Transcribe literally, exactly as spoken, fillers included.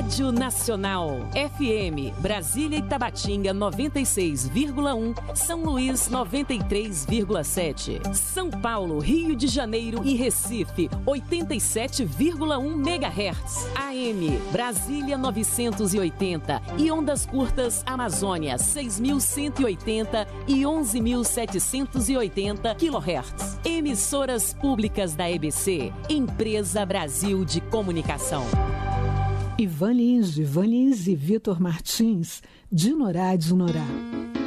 Rádio Nacional. F M, Brasília e Tabatinga noventa e seis vírgula um, São Luís noventa e três vírgula sete, São Paulo, Rio de Janeiro e Recife oitenta e sete vírgula um megahertz. A M, Brasília novecentos e oitenta e ondas curtas Amazônia seis mil cento e oitenta e onze mil setecentos e oitenta quilohertz. Emissoras públicas da E B C, Empresa Brasil de Comunicação. Ivan Lins, Ivan Lins e Vitor Martins, de Norá de Norá.